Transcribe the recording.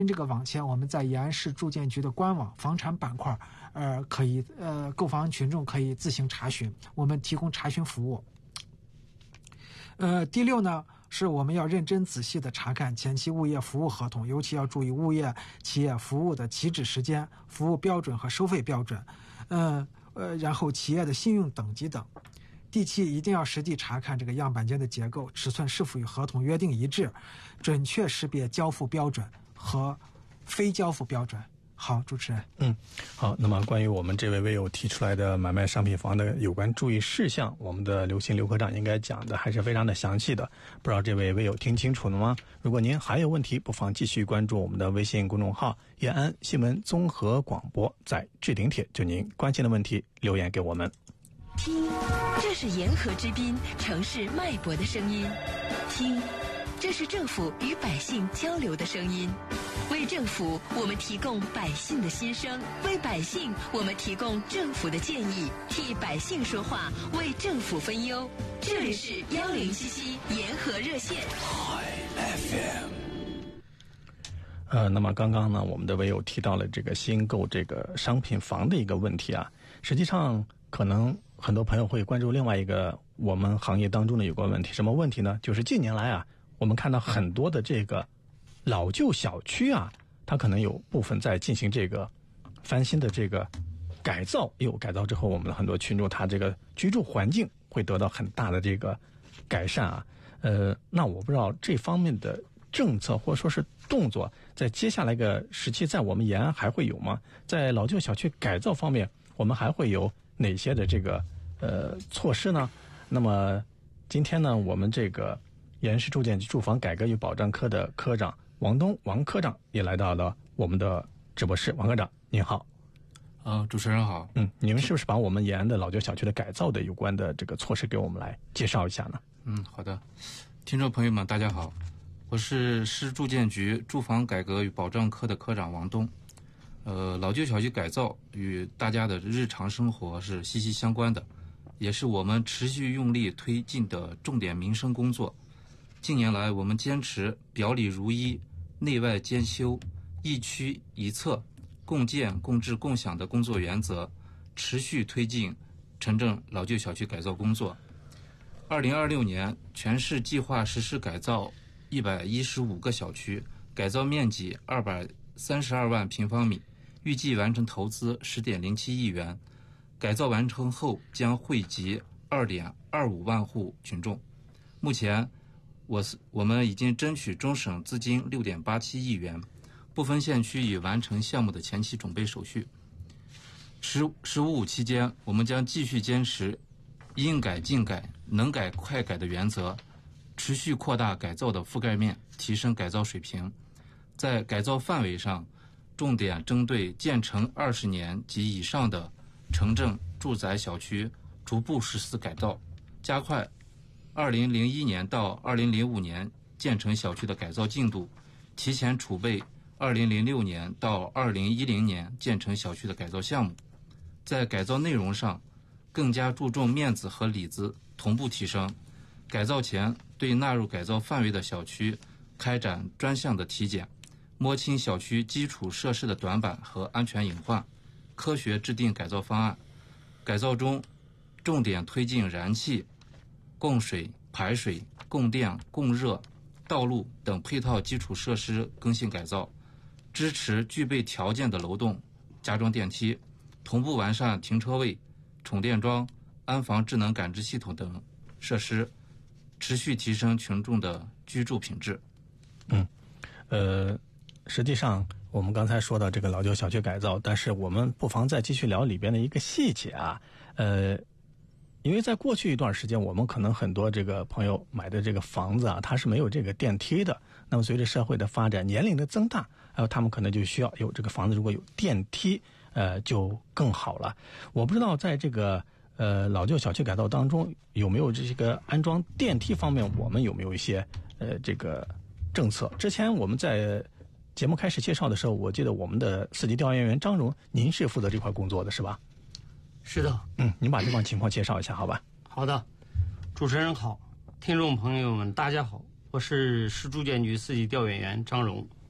这个网签，我们在延安市住建局的官网房产板块，可以购房群众可以自行查询，我们提供查询服务。第六呢，是我们要认真仔细的查看前期物业服务合同，尤其要注意物业企业服务的起止时间、服务标准和收费标准，然后企业的信用等级等。第七，一定要实地查看这个样板间的结构、尺寸是否与合同约定一致，准确识别交付标准和非交付标准。好，主持人。 好，那么关于我们这位微友提出来的买卖商品房的有关注意事项，我们的刘科长应该讲的还是非常的详细的，不知道这位微友听清楚了吗？如果您还有问题，不妨继续关注我们的微信公众号延安新闻综合广播，在置顶帖就您关心的问题留言给我们。 听，这是沿河之滨城市脉搏的声音。听，这是政府与百姓交流的声音。为政府，我们提供百姓的心声；为百姓，我们提供政府的建议，替百姓说话，为政府分忧。这里是1077沿河热线。 那么刚刚呢，我们的微友提到了这个新购这个商品房的一个问题啊，实际上可能很多朋友会关注另外一个我们行业当中的有关问题，什么问题呢？就是近年来啊，我们看到很多的这个老旧小区啊，它可能有部分在进行这个翻新的这个改造，改造之后，我们的很多群众他这个居住环境会得到很大的这个改善啊。那我不知道这方面的政策或者说是动作，在接下来个时期，在我们延安还会有吗？在老旧小区改造方面，我们还会有哪些的这个措施呢？那么今天呢，我们这个延安市住建局住房改革与保障科的科长王科长也来到了我们的直播室。王科长您好。 主持人好。 你们是不是把我们延安的老旧小区的改造的有关的这个措施给我们来介绍一下呢？ 好的。听众朋友们大家好，我是市住建局住房改革与保障科的科长王东。老旧小区改造与大家的日常生活是息息相关的，也是我们持续用力推进的重点民生工作。近年来，我们坚持表里如一、内外兼修、一区一策、共建共治共享的工作原则，持续推进城镇老旧小区改造工作。2026年，全市计划实施改造115个小区，改造面积232万平方米，预计完成投资10.07亿元。改造完成后将惠及2.25万户群众。目前我们已经争取中省资金6.87亿元，部分县区已完成项目的前期准备手续。“15+5”期间，我们将继续坚持应改尽改、能改快改的原则，持续扩大改造的覆盖面，提升改造水平。在改造范围上，重点针对建成20年及以上的城镇住宅小区逐步实施改造，加快2001年到2005年建成小区的改造进度，提前储备2006年到2010年建成小区的改造项目。在改造内容上，更加注重面子和里子同步提升。改造前对纳入改造范围的小区开展专项的体检，摸清小区基础设施的短板和安全隐患，科学制定改造方案。改造中重点推进燃气、供水、排水、供电、供热、道路等配套基础设施更新改造，支持具备条件的楼栋加装电梯，同步完善停车位、充电桩、安防智能感知系统等设施，持续提升群众的居住品质。 实际上我们刚才说到这个老旧小区改造，但是我们不妨再继续聊里边的一个细节啊。因为在过去一段时间，我们可能很多这个朋友买的这个房子啊，它是没有这个电梯的。那么随着社会的发展，年龄的增大，还有他们可能就需要有这个房子如果有电梯，就更好了。我不知道在这个老旧小区改造当中有没有这个安装电梯方面，我们有没有一些这个政策？之前我们在节目开始介绍的时候，我记得我们的4级调研员张荣，您是负责这块工作的是吧？ 是的。 您把这块情况介绍一下好吧？ 好的。主持人好，听众朋友们大家好，我是市住建局4级调研员张荣。